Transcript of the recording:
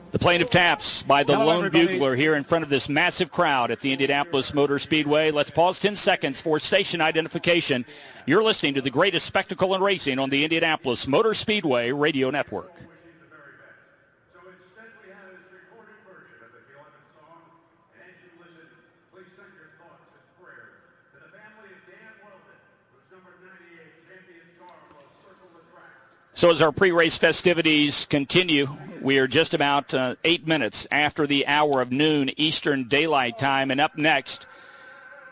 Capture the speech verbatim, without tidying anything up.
The Plaintiff Taps by the Hello, Lone everybody. Bugler here in front of this massive crowd at the Indianapolis Motor Speedway. Let's pause ten seconds for station identification. You're listening to the greatest spectacle in racing on the Indianapolis Motor Speedway Radio Network. So instead we have this recorded version of the beloved song. And as you listen, please send your thoughts and prayers to the family of Dan Weldon, whose number ninety-eight Champions car will circle the track. So as our pre-race festivities continue, we are just about uh, eight minutes after the hour of noon Eastern Daylight Time. And up next,